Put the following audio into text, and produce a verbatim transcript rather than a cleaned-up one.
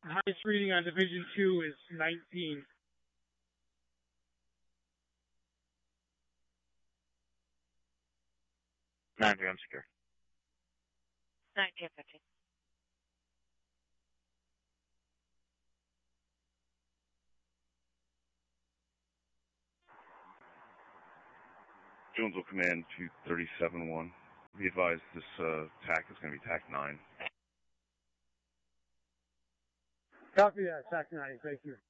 The highest reading on Division two is nineteen. nine three, I'm secure. nineteen fifteen. Jonesville Command two thirty-seven one. Be advised this uh, TAC is going to be TAC nine. Copy that, TAC nine, thank you.